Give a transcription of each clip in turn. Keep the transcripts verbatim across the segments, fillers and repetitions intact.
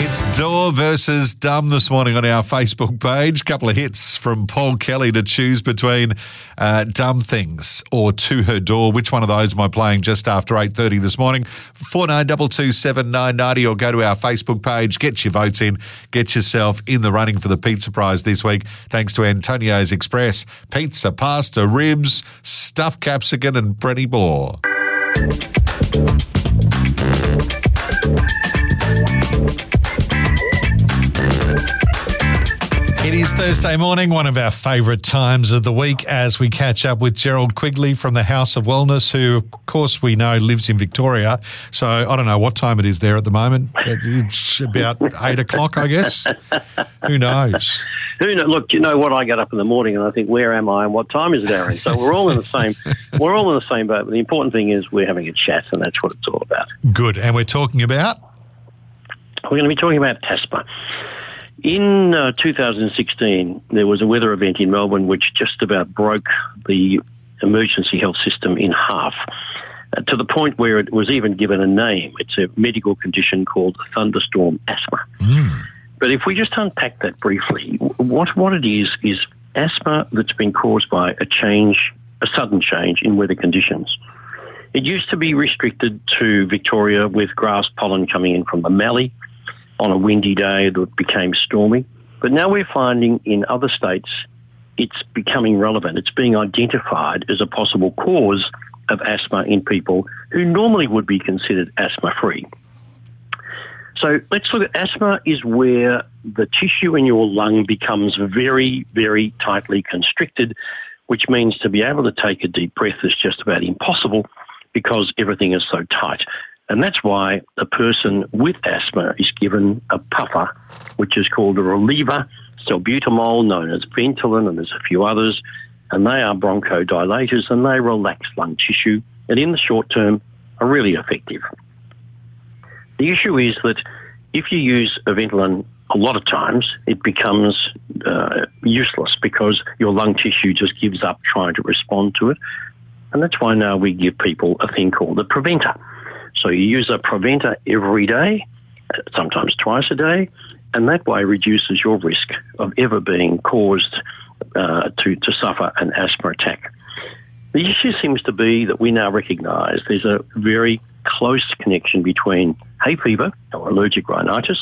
It's Door versus Dumb this morning on our Facebook page. Couple of hits from Paul Kelly to choose between uh, dumb things or To Her Door. Which one of those am I playing just after eight thirty this morning? four nine two two seven nine nine zero or go to our Facebook page. Get your votes in. Get yourself in the running for the pizza prize this week thanks to Antonio's Express. Pizza, pasta, ribs, stuffed capsicum and plenty more. It is Thursday morning, one of our favourite times of the week as we catch up with Gerald Quigley from the House of Wellness, who, of course, we know lives in Victoria. So I don't know what time it is there at the moment. It's about eight o'clock, I guess. Who knows? Who knows? Look, you know what? I get up in the morning and I think, where am I and what time is it, Aaron? So we're all in the same. We're all in the same boat. But the important thing is we're having a chat, and that's what it's all about. Good. And we're talking about? We're going to be talking about asthma. In uh, two thousand sixteen, there was a weather event in Melbourne which just about broke the emergency health system in half, uh, to the point where it was even given a name. It's a medical condition called thunderstorm asthma. Mm. But if we just unpack that briefly, what, what it is is asthma that's been caused by a change, a sudden change in weather conditions. It used to be restricted to Victoria with grass pollen coming in from the Mallee on a windy day that became stormy. But now we're finding in other states it's becoming relevant. It's being identified as a possible cause of asthma in people who normally would be considered asthma-free. So let's look at asthma is where the tissue in your lung becomes very, very tightly constricted, which means to be able to take a deep breath is just about impossible because everything is so tight. And that's why a person with asthma is given a puffer, which is called a reliever, salbutamol, known as Ventolin, and there's a few others, and they are bronchodilators and they relax lung tissue, and in the short term are really effective. The issue is that if you use a Ventolin a lot of times, it becomes uh, useless because your lung tissue just gives up trying to respond to it. And that's why now we give people a thing called a preventer. So you use a preventer every day, sometimes twice a day, and that way reduces your risk of ever being caused uh, to, to suffer an asthma attack. The issue seems to be that we now recognise there's a very close connection between hay fever or allergic rhinitis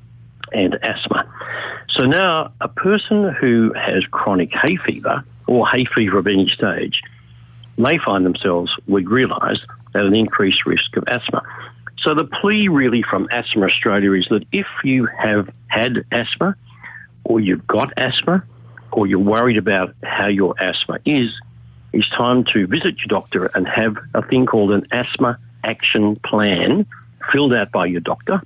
and asthma. So now a person who has chronic hay fever or hay fever of any stage may find themselves, we realise, at an increased risk of asthma. So the plea really from Asthma Australia is that if you have had asthma or you've got asthma or you're worried about how your asthma is, it's time to visit your doctor and have a thing called an asthma action plan filled out by your doctor,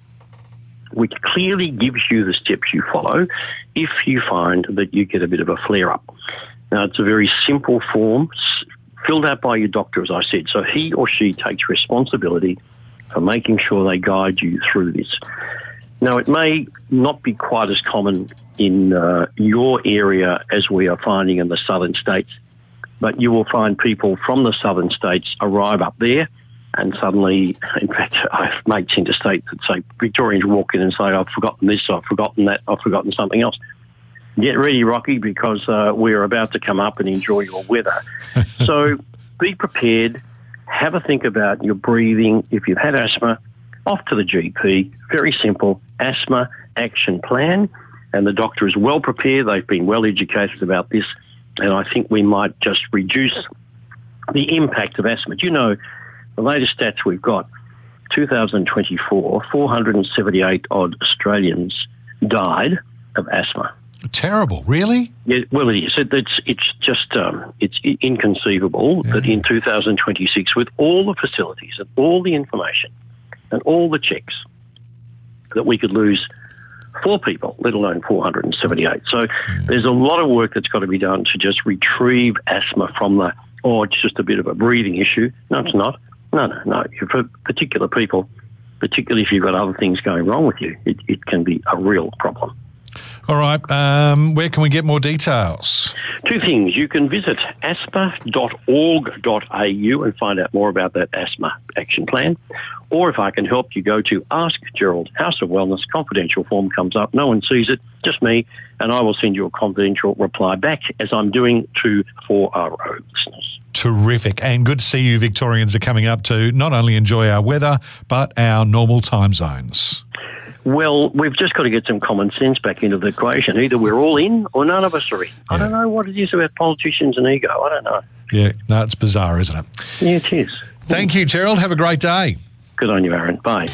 which clearly gives you the steps you follow if you find that you get a bit of a flare-up. Now, it's a very simple form, filled out by your doctor, as I said. So he or she takes responsibility for making sure they guide you through this. Now, it may not be quite as common in uh, your area as we are finding in the southern states, but you will find people from the southern states arrive up there and suddenly, in fact, I have mates interstate that say, Victorians walk in and say, I've forgotten this, I've forgotten that, I've forgotten something else. Get ready, Rocky, because uh, we're about to come up and enjoy your weather. So be prepared. Have a think about your breathing. If you've had asthma, off to the G P. Very simple asthma action plan. And the doctor is well prepared. They've been well educated about this. And I think we might just reduce the impact of asthma. Do you know, the latest stats we've got, two thousand twenty-four, four hundred seventy-eight odd Australians died of asthma. Terrible, really? Yeah, well, it is. It, it's it's just um, it's inconceivable yeah. that in two thousand twenty-six, with all the facilities and all the information and all the checks, that we could lose four people, let alone four hundred seventy-eight. So yeah. there's a lot of work that's got to be done to just retrieve asthma from the, oh, it's just a bit of a breathing issue. No, it's not. No, no, no. For particular people, particularly if you've got other things going wrong with you, it, it can be a real problem. All right. Um, where can we get more details? Two things. You can visit asthma dot org dot a u and find out more about that asthma action plan. Or if I can help, you go to Ask Gerald, House of Wellness, confidential form comes up. No one sees it, just me, and I will send you a confidential reply back as I'm doing to four R O listeners. Terrific. And good to see you Victorians are coming up to not only enjoy our weather, but our normal time zones. Well, we've just got to get some common sense back into the equation. Either we're all in or none of us are in. I Yeah. don't know what it is about politicians and ego. I don't know. Yeah, no, it's bizarre, isn't it? Yeah, it is. Thank you, Gerald. Have a great day. Good on you, Aaron. Bye.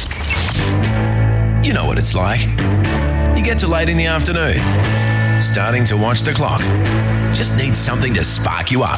You know what it's like. You get to late in the afternoon, starting to watch the clock. Just need something to spark you up.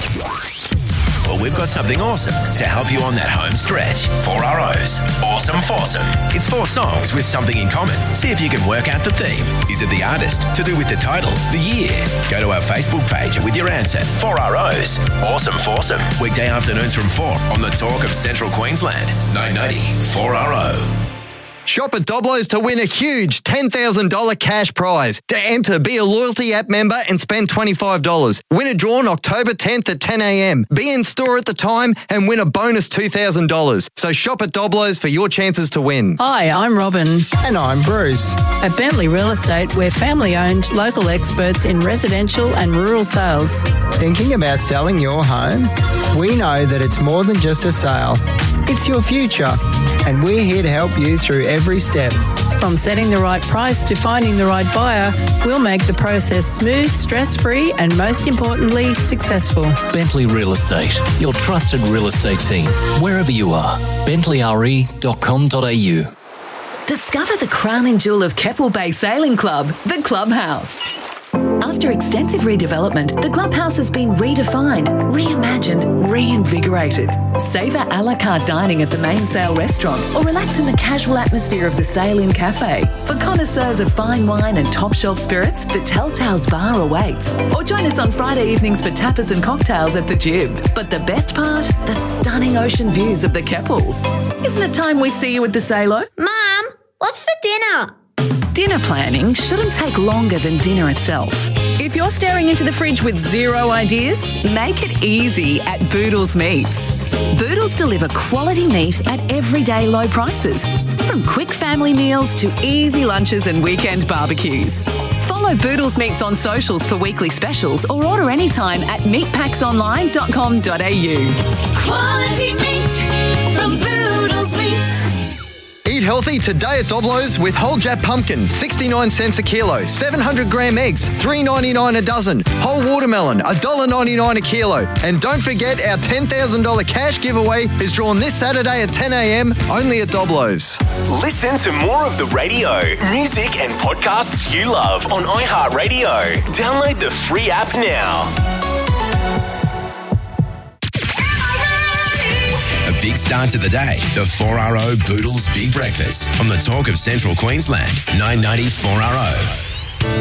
Well, we've got something awesome to help you on that home stretch. four R O's. Awesome Foursome. It's four songs with something in common. See if you can work out the theme. Is it the artist? To do with the title? The year? Go to our Facebook page with your answer. four R O's. Awesome Foursome. Weekday afternoons from four on the Talk of Central Queensland. nine ninety four R O. Shop at Doblos to win a huge ten thousand dollars cash prize. To enter, be a loyalty app member and spend twenty-five dollars. Win a draw on October tenth at ten a.m. Be in store at the time and win a bonus two thousand dollars. So shop at Doblos for your chances to win. Hi, I'm Robin. And I'm Bruce. At Bentley Real Estate, we're family-owned, local experts in residential and rural sales. Thinking about selling your home? We know that it's more than just a sale. It's your future, and we're here to help you through every step. From setting the right price to finding the right buyer, we'll make the process smooth, stress-free, and most importantly, successful. Bentley Real Estate, your trusted real estate team, wherever you are. bentley r e dot com dot a u. Discover the crown and jewel of Keppel Bay Sailing Club, the Clubhouse. After extensive redevelopment, the Clubhouse has been redefined, reimagined, reinvigorated. Savour a la carte dining at the main sail restaurant or relax in the casual atmosphere of the Sail Inn Cafe. For connoisseurs of fine wine and top shelf spirits, the Telltales Bar awaits. Or join us on Friday evenings for tapas and cocktails at the Jib. But the best part? The stunning ocean views of the Keppels. Isn't it time we see you at the Salo? Mum, what's for dinner? Dinner planning shouldn't take longer than dinner itself. If you're staring into the fridge with zero ideas, make it easy at Boodles Meats. Boodles deliver quality meat at everyday low prices, from quick family meals to easy lunches and weekend barbecues. Follow Boodles Meats on socials for weekly specials or order anytime at meat packs online dot com dot a u. Quality meat from Boodles Meats. Eat healthy today at Doblos with whole Jap pumpkin, sixty-nine cents a kilo. seven hundred gram eggs, three dollars ninety-nine a dozen. Whole watermelon, one dollar ninety-nine a kilo. And don't forget our ten thousand dollars cash giveaway is drawn this Saturday at ten a.m. only at Doblos. Listen to more of the radio, music and podcasts you love on iHeartRadio. Download the free app now. A big start to the day. The four R O Boodles Big Breakfast on the Talk of Central Queensland. nine ninety four R O.